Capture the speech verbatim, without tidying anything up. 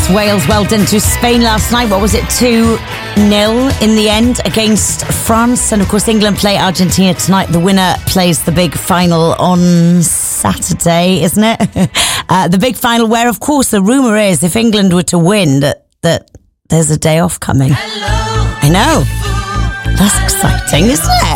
course, Wales well done to Spain last night. What was it, two nil in the end against France? And of course, England play Argentina tonight. The winner plays the big final on Saturday, isn't it? uh, the big final where, of course, the rumour is if England were to win, that, that there's a day off coming. Hello. I know. That's exciting, isn't it?